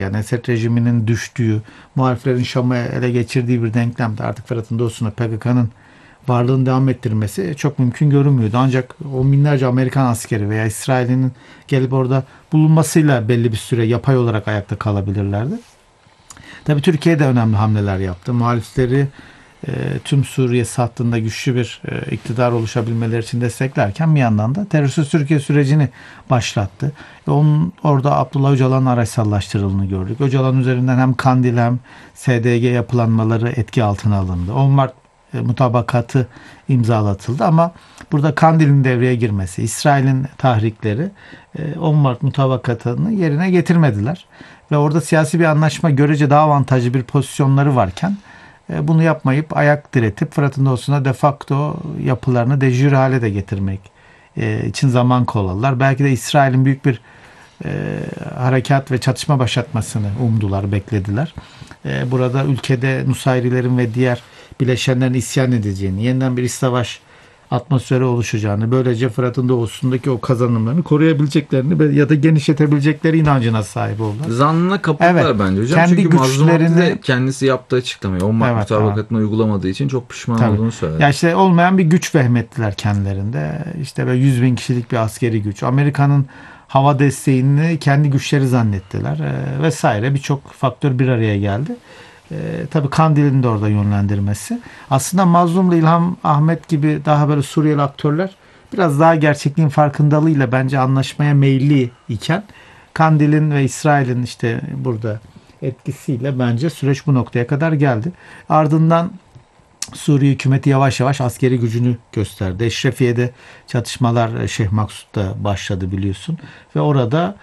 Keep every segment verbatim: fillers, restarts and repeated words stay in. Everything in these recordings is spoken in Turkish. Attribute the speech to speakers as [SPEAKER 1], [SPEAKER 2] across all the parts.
[SPEAKER 1] Yani Esed rejiminin düştüğü, muhaliflerin Şam'ı ele geçirdiği bir denklemde artık Fırat'ın doğusuna P K K'nın varlığını devam ettirmesi çok mümkün görünmüyordu. Ancak on binlerce Amerikan askeri veya İsrail'in gelip orada bulunmasıyla belli bir süre yapay olarak ayakta kalabilirlerdi. Tabii Türkiye de önemli hamleler yaptı. Muhalifleri e, tüm Suriye hattında güçlü bir e, iktidar oluşabilmeleri için desteklerken bir yandan da terörsüz Türkiye sürecini başlattı. Ve onun orada Abdullah Öcalan'ın araçsallaştırıldığını gördük. Öcalan üzerinden hem Kandil hem S D G yapılanmaları etki altına alındı. on Mart e, mutabakatı imzalatıldı ama burada Kandil'in devreye girmesi, İsrail'in tahrikleri e, on Mart mutabakatını yerine getirmediler. Ve orada siyasi bir anlaşma görece daha avantajlı bir pozisyonları varken e, bunu yapmayıp ayak diretip Fırat'ın doğusuna de facto yapılarını de jure hale de getirmek e, için zaman kolladılar. Belki de İsrail'in büyük bir e, harekat ve çatışma başlatmasını umdular, beklediler. E, burada ülkede Nusayrilerin ve diğer bileşenlerin isyan edeceğini, yeniden bir iç savaş atmosferi oluşacağını, böylece Fırat'ın doğusundaki o kazanımlarını koruyabileceklerini ya da genişletebilecekleri inancına sahip oldular.
[SPEAKER 2] Zannına kapıldılar evet, bence hocam.
[SPEAKER 1] Kendi
[SPEAKER 2] Çünkü
[SPEAKER 1] güçlerini
[SPEAKER 2] de kendisi yaptığı açıklamayı on Mart
[SPEAKER 1] evet,
[SPEAKER 2] mutabakatını uygulamadığı için çok pişman Tabii. olduğunu söyledi.
[SPEAKER 1] Ya işte olmayan bir güç vehmettiler kendilerinde. İşte böyle yüz bin kişilik bir askeri güç. Amerika'nın hava desteğini kendi güçleri zannettiler e, vesaire. Birçok faktör bir araya geldi. E, tabii Kandil'in de orada yönlendirmesi. Aslında Mazlum'la İlham Ahmet gibi daha böyle Suriyeli aktörler biraz daha gerçekliğin farkındalığıyla bence anlaşmaya meyilli iken Kandil'in ve İsrail'in işte burada etkisiyle bence süreç bu noktaya kadar geldi. Ardından Suriye hükümeti yavaş yavaş askeri gücünü gösterdi. Eşrefiye'de çatışmalar Şeyh Maksut'ta başladı biliyorsun. Ve orada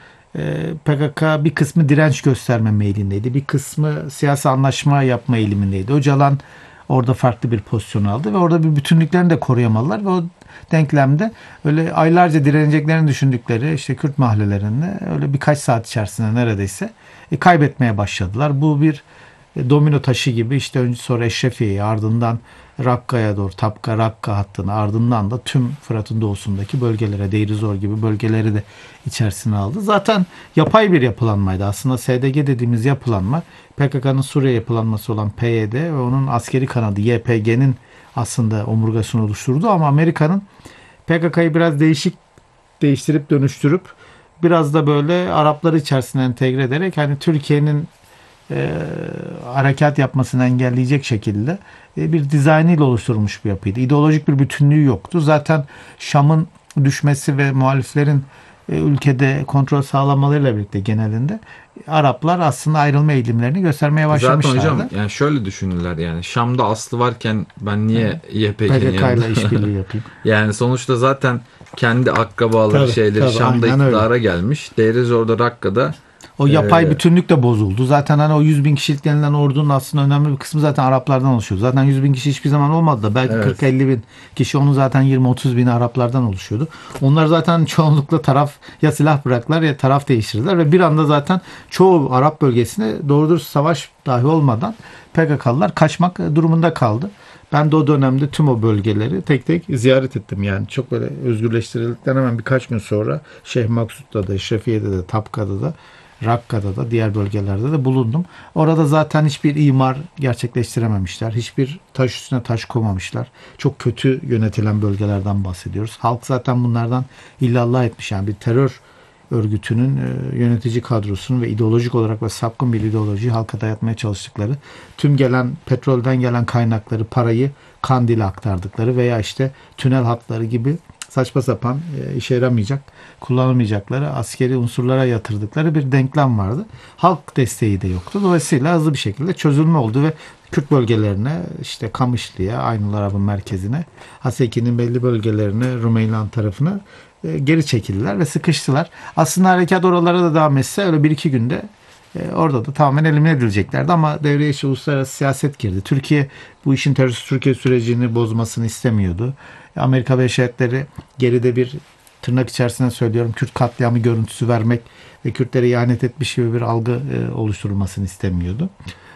[SPEAKER 1] P K K bir kısmı direnç gösterme meylindeydi. Bir kısmı siyasi anlaşma yapma eğilimindeydi. Öcalan orada farklı bir pozisyon aldı ve orada bir bütünlüklerini de koruyamadılar ve o denklemde öyle aylarca direneceklerini düşündükleri işte Kürt mahallelerinde öyle birkaç saat içerisinde neredeyse e, kaybetmeye başladılar. Bu bir e, domino taşı gibi işte önce sonra Eşrefiye'yi ardından Rakka'ya doğru Tapka Rakka hattını ardından da tüm Fırat'ın doğusundaki bölgelere Deir Zor gibi bölgeleri de içerisine aldı. Zaten yapay bir yapılanmaydı. Aslında S D G dediğimiz yapılanma P K K'nın Suriye yapılanması olan P Y D ve onun askeri kanadı Y P G'nin aslında omurgasını oluşturdu ama Amerika'nın P K K'yı biraz değişik değiştirip dönüştürüp biraz da böyle Arapları içerisine entegre ederek hani Türkiye'nin e, harekat yapmasını engelleyecek şekilde e, bir dizaynıyla oluşturulmuş bir yapıydı. İdeolojik bir bütünlüğü yoktu. Zaten Şam'ın düşmesi ve muhaliflerin e, ülkede kontrol sağlamalarıyla birlikte genelinde Araplar aslında ayrılma eğilimlerini göstermeye başlamışlardı.
[SPEAKER 2] Zaten hocam yani şöyle düşündüler yani Şam'da aslı varken ben niye Y P G'nin
[SPEAKER 1] P K K'yla işbirliği yapayım?
[SPEAKER 2] Yani sonuçta zaten kendi akrabaları
[SPEAKER 1] tabii,
[SPEAKER 2] şeyleri
[SPEAKER 1] tabii,
[SPEAKER 2] Şam'da iktidara
[SPEAKER 1] öyle.
[SPEAKER 2] gelmiş. Deir Zor'da Rakka'da
[SPEAKER 1] o yapay ee, bütünlük de bozuldu. Zaten hani o yüz bin kişilik denilen ordunun aslında önemli bir kısmı zaten Araplardan oluşuyordu. Zaten yüz bin kişi hiçbir zaman olmadı da belki evet. kırk elli bin kişi onun zaten yirmi otuz bini Araplardan oluşuyordu. Onlar zaten çoğunlukla taraf ya silah bıraktılar ya taraf değiştirdiler ve bir anda zaten çoğu Arap bölgesine doğru dürüst savaş dahi olmadan P K K'lılar kaçmak durumunda kaldı. Ben de o dönemde tüm o bölgeleri tek tek ziyaret ettim. Yani çok böyle özgürleştirildikten hemen birkaç gün sonra Şeyh Maksut'ta da, Şefiye'de de, Tapka'da da, Rakka'da da, diğer bölgelerde de bulundum. Orada zaten hiçbir imar gerçekleştirememişler. Hiçbir taş üstüne taş koymamışlar. Çok kötü yönetilen bölgelerden bahsediyoruz. Halk zaten bunlardan illallah etmiş. Yani bir terör örgütünün yönetici kadrosunun ve ideolojik olarak ve sapkın bir ideolojiyi halka dayatmaya çalıştıkları, tüm gelen petrolden gelen kaynakları, parayı Kandil'e aktardıkları veya işte tünel hatları gibi saçma sapan işe yaramayacak, kullanılmayacakları askeri unsurlara yatırdıkları bir denklem vardı. Halk desteği de yoktu. Dolayısıyla hızlı bir şekilde çözülme oldu ve Kürt bölgelerine, işte Kamışlı'ya, Aynul Arap'ın merkezine, Haseki'nin belli bölgelerine, Rumeylan tarafına geri çekildiler ve sıkıştılar. Aslında harekat oralara da devam etse öyle bir iki günde e, orada da tamamen elimine edileceklerdi ama devreye işte uluslararası siyaset girdi. Türkiye bu işin terörist Türkiye sürecini bozmasını istemiyordu. Amerika Birleşik Devletleri geride bir tırnak içerisinde söylüyorum Kürt katliamı görüntüsü vermek ve Kürtlere ihanet etmiş gibi bir algı e, oluşturulmasını istemiyordu.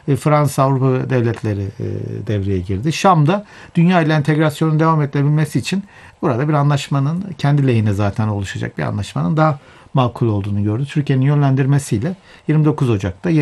[SPEAKER 1] e, Fransa, Avrupa devletleri e, devreye girdi. Şam'da dünya ile entegrasyonun devam edilebilmesi için burada bir anlaşmanın kendi lehine zaten oluşacak bir anlaşmanın daha makul olduğunu gördü. Türkiye'nin yönlendirmesiyle yirmi dokuz Ocak'ta